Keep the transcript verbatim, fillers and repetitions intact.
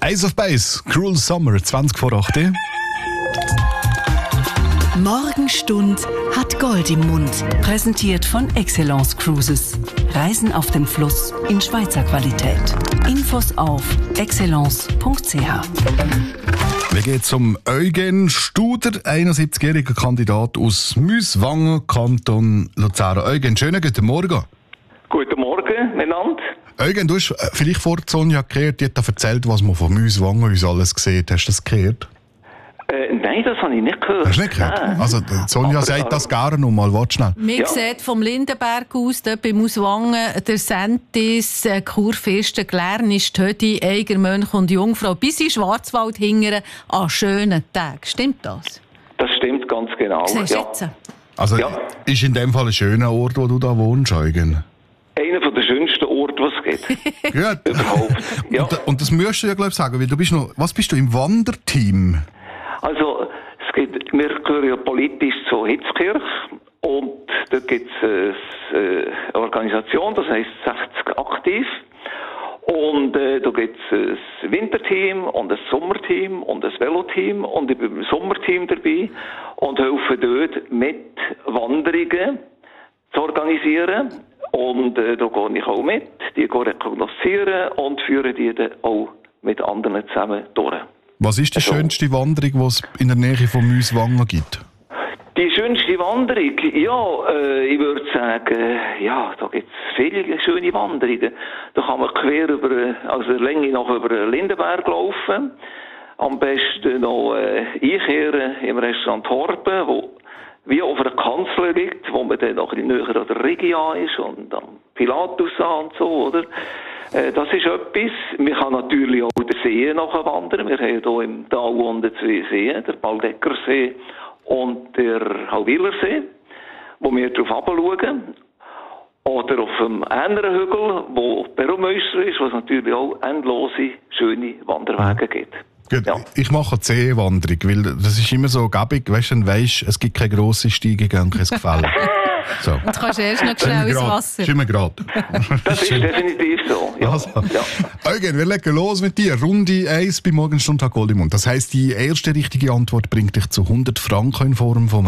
Ace of Base, Cruel Summer, zwanzig vor acht. Morgenstund hat Gold im Mund. Präsentiert von Excellence Cruises. Reisen auf dem Fluss in Schweizer Qualität. Infos auf excellence punkt c h. Wir gehen zum Eugen Studer, einundsiebzigjähriger Kandidat aus Müswangen, Kanton Luzern. Eugen, schönen guten Morgen. Guten Morgen, miteinander. Eugen, du hast vielleicht vor Sonja gehört, die hat da erzählt, was man von Müswangen uns alles sieht. Hast du das gehört? Äh, nein, das habe ich nicht gehört. Hast du nicht gehört? Nein. Also Sonja Aber, sagt das gerne noch mal. Warte schnell. Man Ja. sieht vom Lindenberg aus, dort bei Muswangen, der Sentis, äh, Kurfürsten, Glärnisch, Tödi, Eigermönch und Jungfrau bis in Schwarzwald hingern an schönen Tagen. Stimmt das? Das stimmt ganz genau. Siehst du Ja. jetzt? Also Ja. ist in dem Fall ein schöner Ort, wo du da wohnst, Eugen. Einer der schönsten Orte, was es gibt. Gut. Überhaupt. Ja. Und, und das musst du ja, glaube ich, sagen, weil du bist noch, was bist du, im Wanderteam? Also, es gibt, wir gehören ja politisch zu Hitzkirch und dort gibt es äh, eine Organisation, das heisst sechzig aktiv. Und äh, da gibt es ein Winterteam und ein Sommerteam und ein Veloteam und ich bin im Sommerteam dabei und helfe dort mit, Wanderungen zu organisieren. Und äh, da gehe ich auch mit, die gehe rekognoszieren und führe die dann auch mit anderen zusammen durch. Was ist die Also- schönste Wanderung, die es in der Nähe von Müswangen gibt? Die schönste Wanderung, ja, äh, ich würde sagen, ja, da gibt es viele schöne Wanderungen. Da kann man quer über, also Länge noch über den Lindenberg laufen. Am besten noch äh, einkehren im Restaurant Horben, wo wie auf einer Kanzel liegt, wo man dann noch ein bisschen näher an der Regia ist und am Pilatus an und so, oder? Äh, das ist etwas. Man kann natürlich auch den See nachher wandern. Wir haben hier im Tal unten zwei Seen, der Baldeckersee und der Halwilersee, wo wir drauf herabschauen. Oder auf einem anderen Hügel, wo Peromöster ist, wo es natürlich auch endlose, schöne Wanderwege gibt. Gut, Ja. ich mache eine Zehenwanderung, weil das ist immer so gäbig, weißt du, dann weisst, es gibt keine grosse Steigung und kein Gefälle. So. Und du kannst erst noch schnell ins Wasser. Ist immer gerade. Das ist definitiv so. Ja. Also. Ja. Eugen, wir legen los mit dir. Runde eins bei Morgenstund hat Gold im Mund. Das heisst, die erste richtige Antwort bringt dich zu hundert Franken in Form von